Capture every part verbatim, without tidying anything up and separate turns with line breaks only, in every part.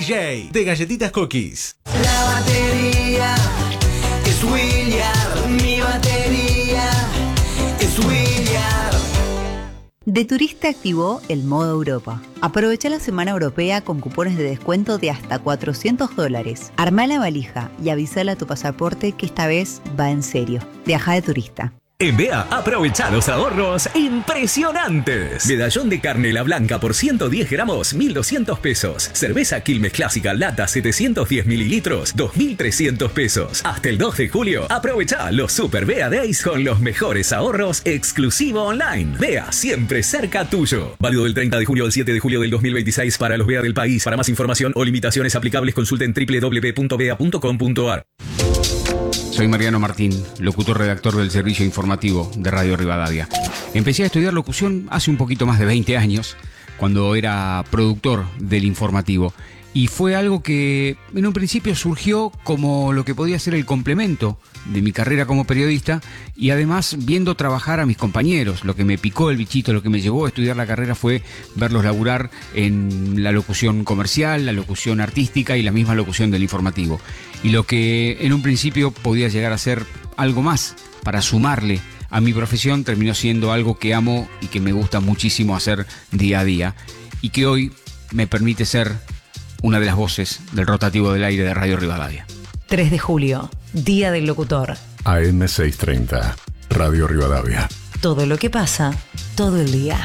J de Galletitas Cookies.
La batería es William, mi batería es William.
De Turista activó el modo Europa. Aprovecha la semana europea con cupones de descuento de hasta cuatrocientos dólares. Armá la valija y avísale a tu pasaporte que esta vez va en serio. Viaja de turista.
En B E A, aprovecha los ahorros impresionantes. Medallón de carne La Blanca por ciento diez gramos, mil doscientos pesos. Cerveza Quilmes Clásica Lata setecientos diez mililitros, dos mil trescientos pesos. Hasta el dos de julio, aprovecha los Super B E A Days con los mejores ahorros exclusivo online. B E A, siempre cerca tuyo. Válido del treinta de junio al siete de julio del dos mil veintiséis para los B E A del país. Para más información o limitaciones aplicables, consulten doble u doble u doble u punto bea punto com punto a r.
Soy Mariano Martín, locutor redactor del servicio informativo de Radio Rivadavia. Empecé a estudiar locución hace un poquito más de veinte años, cuando era productor del informativo. Y fue algo que en un principio surgió como lo que podía ser el complemento de mi carrera como periodista y además viendo trabajar a mis compañeros. Lo que me picó el bichito, lo que me llevó a estudiar la carrera fue verlos laburar en la locución comercial, la locución artística y la misma locución del informativo. Y lo que en un principio podía llegar a ser algo más para sumarle a mi profesión terminó siendo algo que amo y que me gusta muchísimo hacer día a día y que hoy me permite ser una de las voces del rotativo del aire de Radio Rivadavia.
tres de julio, Día del Locutor.
A M seiscientos treinta, Radio Rivadavia.
Todo lo que pasa, todo el día.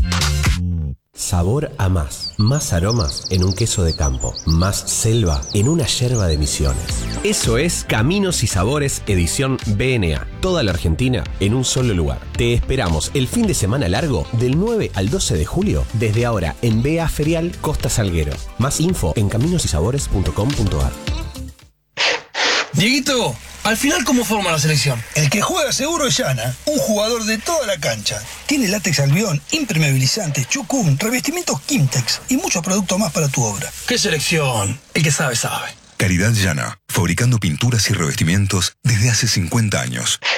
Sabor a más. Más aromas en un queso de campo. Más selva en una yerba de Misiones. Eso es Caminos y Sabores edición B N A. Toda la Argentina en un solo lugar. Te esperamos el fin de semana largo del nueve al doce de julio desde ahora en B A Ferial Costa Salguero. Más info en caminos y sabores punto com punto a r.
Dieguito, al final, ¿cómo forma la selección?
El que juega seguro es Yana, un jugador de toda la cancha. Tiene látex albión, impermeabilizante, chucum, revestimientos Kimtex y muchos productos más para tu obra.
¿Qué selección? El que sabe, sabe.
Caridad Yana, fabricando pinturas y revestimientos desde hace cincuenta años.